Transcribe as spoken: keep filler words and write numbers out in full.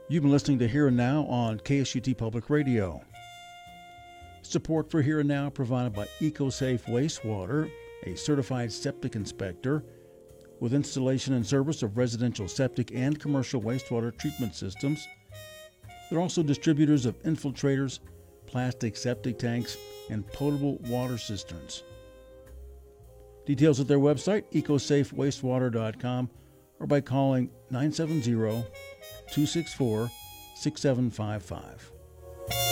You've been listening to Here and Now on K S U T Public Radio. Support for Here and Now provided by EcoSafe Wastewater, a certified septic inspector with installation and service of residential septic and commercial wastewater treatment systems. They're also distributors of infiltrators, plastic septic tanks, and potable water cisterns. Details at their website, ecosafe wastewater dot com, or by calling nine seven zero, two six four, six seven five five.